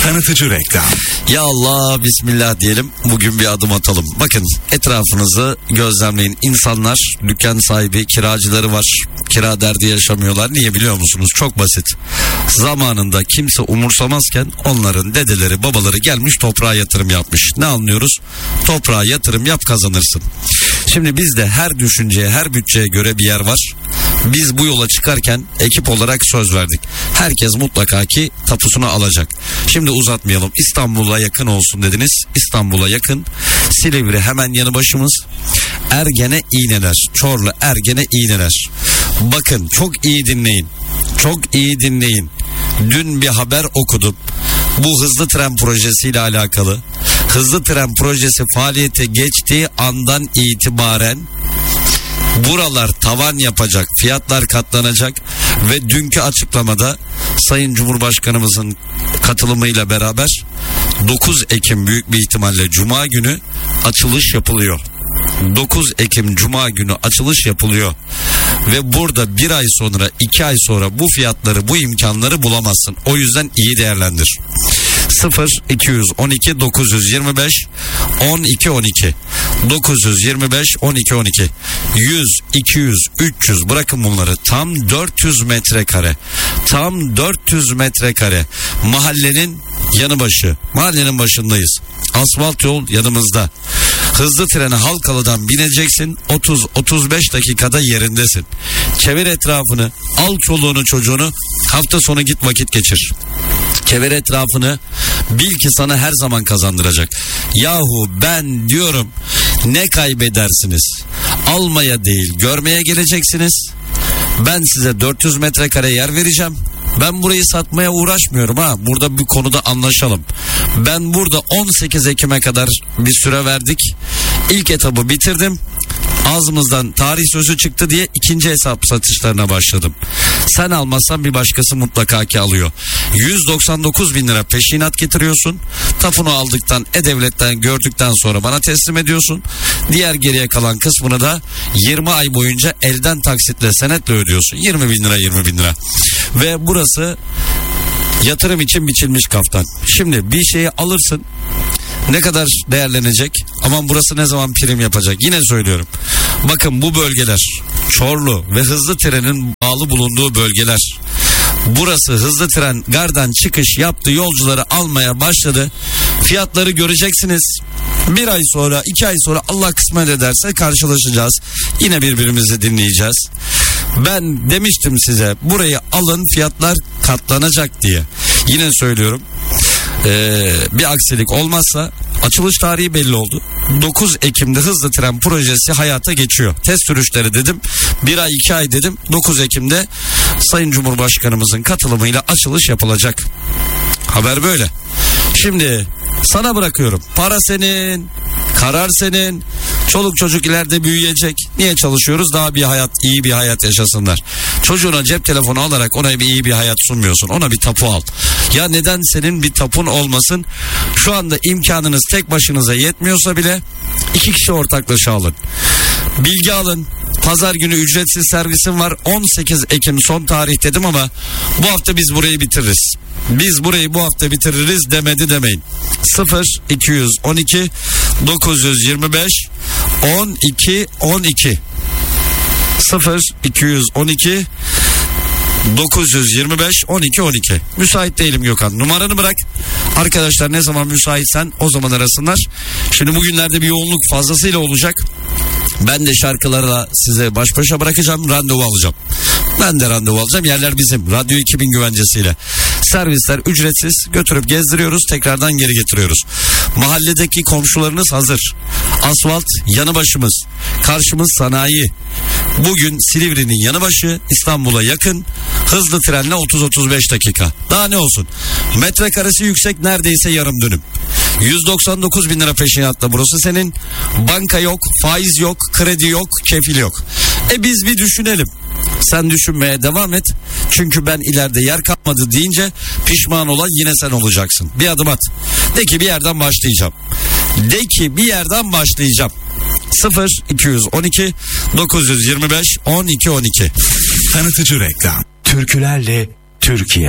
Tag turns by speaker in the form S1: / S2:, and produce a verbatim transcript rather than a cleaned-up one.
S1: Tanıtıcı reklam.
S2: Ya Allah, bismillah diyelim, bugün bir adım atalım. Bakın, etrafınızı gözlemleyin. İnsanlar, dükkan sahibi, kiracıları var. Kira derdi yaşamıyorlar. Niye biliyor musunuz? Çok basit. Zamanında kimse umursamazken onların dedeleri, babaları gelmiş toprağa yatırım yapmış. Ne anlıyoruz? Toprağa yatırım yap, kazanırsın. Şimdi bizde her düşünceye, her bütçeye göre bir yer var. Biz bu yola çıkarken ekip olarak söz verdik. Herkes mutlaka ki tapusunu alacak. Şimdi uzatmayalım. İstanbul'a yakın olsun dediniz. İstanbul'a yakın. Silivri hemen yanı başımız. Ergene İğneler. Çorlu Ergene İğneler. Bakın, çok iyi dinleyin. Çok iyi dinleyin. Dün bir haber okudum. Bu hızlı tren projesiyle alakalı. Hızlı tren projesi faaliyete geçtiği andan itibaren buralar tavan yapacak, fiyatlar katlanacak ve dünkü açıklamada Sayın Cumhurbaşkanımızın katılımıyla beraber dokuz Ekim büyük bir ihtimalle Cuma günü açılış yapılıyor. dokuz Ekim Cuma günü açılış yapılıyor. Ve burada bir ay sonra, iki ay sonra bu fiyatları, bu imkanları bulamazsın. O yüzden iyi değerlendir. sıfır iki on iki dokuz yirmi beş on iki on iki dokuz yirmi beş on iki on iki yüz, iki yüz, üç yüz, bırakın bunları, tam dört yüz metrekare, tam dört yüz metrekare, mahallenin yanı başı, mahallenin başındayız, asfalt yol yanımızda. Hızlı trene Halkalı'dan bineceksin, otuz otuz beş dakikada yerindesin. Çevir etrafını, al çoluğunu çocuğunu, hafta sonu git vakit geçir. Çevir etrafını, bil ki sana her zaman kazandıracak. Yahu ben diyorum, ne kaybedersiniz? Almaya değil, görmeye geleceksiniz. Ben size dört yüz metrekare yer vereceğim. Ben burayı satmaya uğraşmıyorum ha. Burada bir konuda anlaşalım. Ben burada on sekiz Ekim'e kadar bir süre verdik. İlk etabı bitirdim. Ağzımızdan tarih sözü çıktı diye ikinci hesap satışlarına başladım. Sen almazsan bir başkası mutlaka ki alıyor. yüz doksan dokuz bin lira peşinat getiriyorsun. Tapunu aldıktan, E-Devlet'ten gördükten sonra bana teslim ediyorsun. Diğer geriye kalan kısmını da yirmi ay boyunca elden taksitle, senetle ödüyorsun. yirmi bin lira, yirmi bin lira. Ve burası yatırım için biçilmiş kaftan. Şimdi bir şeyi alırsın, ne kadar değerlenecek? Aman burası ne zaman prim yapacak? Yine söylüyorum. Bakın, bu bölgeler Çorlu ve hızlı trenin bağlı bulunduğu bölgeler. Burası hızlı tren gardan çıkış yaptı, yolcuları almaya başladı. Fiyatları göreceksiniz. Bir ay sonra, iki ay sonra Allah kısmet ederse karşılaşacağız. Yine birbirimizi dinleyeceğiz. Ben demiştim size, burayı alın, fiyatlar katlanacak diye. Yine söylüyorum. Ee, bir aksilik olmazsa, açılış tarihi belli oldu. dokuz Ekim'de hızlı tren projesi hayata geçiyor. Test sürüşleri dedim, bir ay iki ay dedim. dokuz Ekim'de Sayın Cumhurbaşkanımızın katılımıyla açılış yapılacak. Haber böyle. Şimdi sana bırakıyorum. Para senin, karar senin. Çoluk çocuk ileride büyüyecek. Niye çalışıyoruz? Daha bir hayat, iyi bir hayat yaşasınlar. Çocuğuna cep telefonu alarak ona bir iyi bir hayat sunmuyorsun. Ona bir tapu al. Ya neden senin bir tapun olmasın? Şu anda imkanınız tek başınıza yetmiyorsa bile iki kişi ortaklaşa alın. Bilgi alın. Pazar günü ücretsiz servisim var. on sekiz Ekim son tarih dedim ama bu hafta biz burayı bitiririz. Biz burayı bu hafta bitiririz demedi demeyin. sıfır iki on iki dokuz yirmi beş on iki on iki sıfır iki on iki dokuz yirmi beş on iki on iki. Müsait değilim Gökhan. Numaranı bırak. Arkadaşlar ne zaman müsaitsen o zaman arasınlar. Şimdi bugünlerde bir yoğunluk fazlasıyla olacak. Ben de şarkılarla size baş başa bırakacağım. Randevu alacağım. Ben de randevu alacağım. Yerler bizim. Radyo iki bin güvencesiyle. Servisler ücretsiz. Götürüp gezdiriyoruz. Tekrardan geri getiriyoruz. Mahalledeki komşularınız hazır. Asfalt yanı başımız. Karşımız sanayi. Bugün Silivri'nin yanı başı, İstanbul'a yakın. Hızlı trenle otuz otuz beş dakika. Daha ne olsun? Metrekaresi yüksek, neredeyse yarım dönüm. yüz doksan dokuz bin lira peşinatla burası senin. Banka yok, faiz yok, kredi yok, kefil yok. E biz bir düşünelim. Sen düşünmeye devam et. Çünkü ben ileride yer kalmadı deyince pişman olan yine sen olacaksın. Bir adım at. De ki bir yerden başlayacağım. De ki bir yerden başlayacağım. sıfır iki on iki dokuz yirmi beş on iki on iki.
S1: Tanıtıcı reklam. Türkülerle Türkiye.